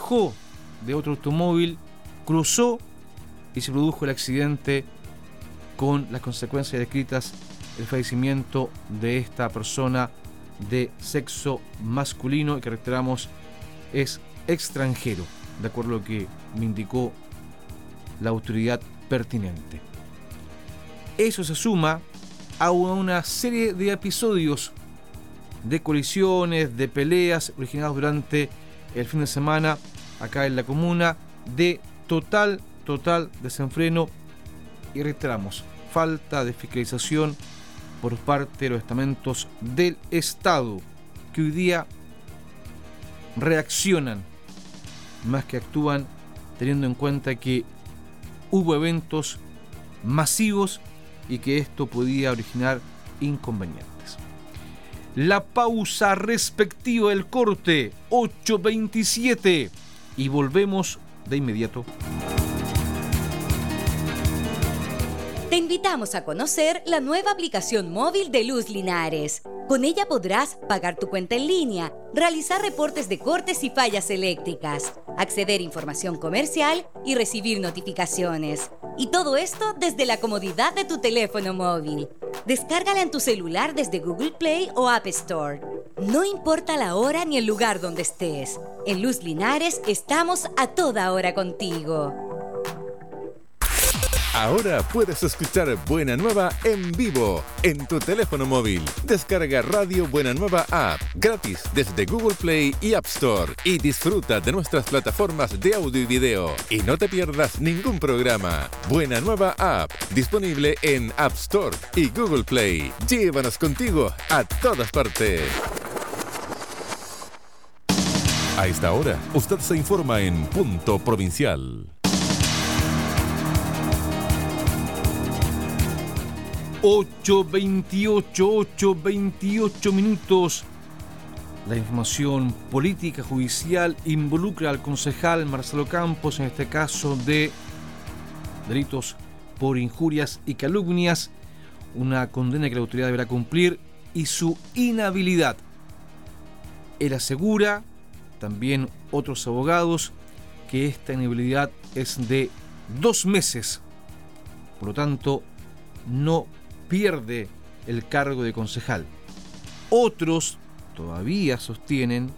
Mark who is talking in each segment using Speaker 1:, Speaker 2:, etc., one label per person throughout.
Speaker 1: bajó de otro automóvil, cruzó y se produjo el accidente con las consecuencias descritas, el fallecimiento de esta persona de sexo masculino y que reiteramos es extranjero, de acuerdo a lo que me indicó la autoridad pertinente. Eso se suma a una serie de episodios de colisiones, de peleas originados durante el fin de semana acá en la comuna, de total desenfreno y reiteramos, falta de fiscalización por parte de los estamentos del Estado, que hoy día reaccionan más que actúan, teniendo en cuenta que hubo eventos masivos y que esto podía originar inconvenientes. La pausa respectiva del corte, 8:27, y volvemos de inmediato.
Speaker 2: Te invitamos a conocer la nueva aplicación móvil de Luz Linares. Con ella podrás pagar tu cuenta en línea, realizar reportes de cortes y fallas eléctricas, acceder a información comercial y recibir notificaciones. Y todo esto desde la comodidad de tu teléfono móvil. Descárgala en tu celular desde Google Play o App Store. No importa la hora ni el lugar donde estés. En Luz Linares estamos a toda hora contigo.
Speaker 3: Ahora puedes escuchar Buena Nueva en vivo en tu teléfono móvil. Descarga Radio Buena Nueva App gratis desde Google Play y App Store y disfruta de nuestras plataformas de audio y video. Y no te pierdas ningún programa. Buena Nueva App, disponible en App Store y Google Play. Llévanos contigo a todas partes. A esta hora, usted se informa en Punto Provincial.
Speaker 1: 8:28 minutos. La información política judicial involucra al concejal Marcelo Campos, en este caso de delitos por injurias y calumnias, una condena que la autoridad deberá cumplir y su inhabilidad. Él asegura, también otros abogados, que esta inhabilidad es de 2 meses. Por lo tanto, no pierde el cargo de concejal. Otros todavía sostienen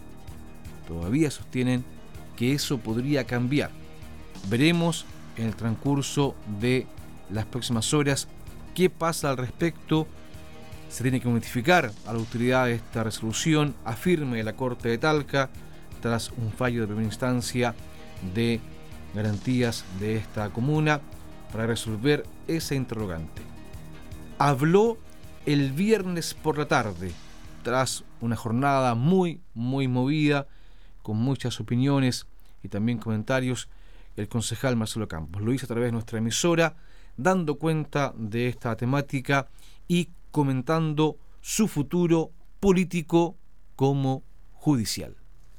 Speaker 1: que eso podría cambiar. Veremos en el transcurso de las próximas horas qué pasa al respecto. Se tiene que notificar a la autoridad esta resolución a firme de la Corte de Talca tras un fallo de primera instancia de garantías de esta comuna para resolver ese interrogante. Habló el viernes por la tarde, tras una jornada muy movida, con muchas opiniones y también comentarios, el concejal Marcelo Campos. Lo hizo a través de nuestra emisora, dando cuenta de esta temática y comentando su futuro político como judicial.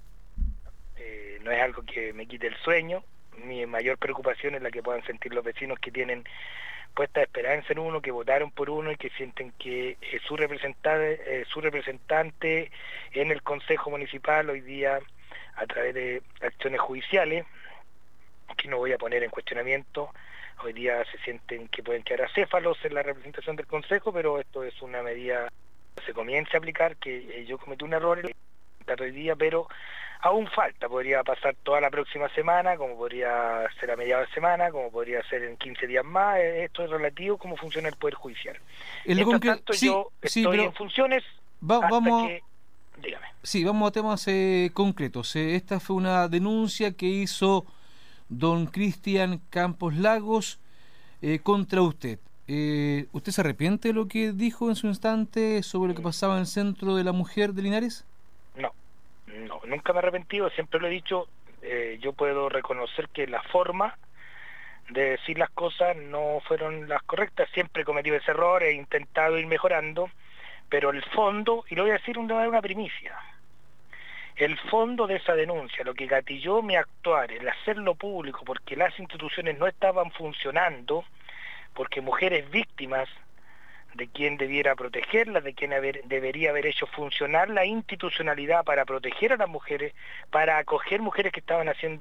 Speaker 4: No es algo que me quite el sueño. Mi mayor preocupación es la que puedan sentir los vecinos que tienen puesta esperanza en uno, que votaron por uno y que sienten que su representante en el Consejo Municipal hoy día, a través de acciones judiciales, que no voy a poner en cuestionamiento, hoy día se sienten que pueden quedar acéfalos en la representación del Consejo, pero esto es una medida que se comience a aplicar, que yo cometí un error hoy día, pero aún falta, podría pasar toda la próxima semana, como podría ser a mediados de semana, como podría ser en 15 días más. Esto es relativo cómo funciona el Poder Judicial. Mientras tanto, yo estoy en funciones
Speaker 1: vamos
Speaker 4: que... Dígame.
Speaker 1: Sí, vamos a temas concretos. Esta fue una denuncia que hizo don Cristian Campos Lagos contra usted. ¿Usted se arrepiente de lo que dijo en su instante sobre lo que pasaba en el Centro de la Mujer de Linares?
Speaker 4: No, nunca me he arrepentido, siempre lo he dicho. Yo puedo reconocer que la forma de decir las cosas no fueron las correctas, siempre he cometido ese error, he intentado ir mejorando, pero el fondo, y lo voy a decir una primicia, el fondo de esa denuncia, lo que gatilló mi actuar, el hacerlo público, porque las instituciones no estaban funcionando, porque mujeres víctimas de quien debiera protegerlas, de quien debería haber hecho funcionar la institucionalidad para proteger a las mujeres, para acoger mujeres que estaban haciendo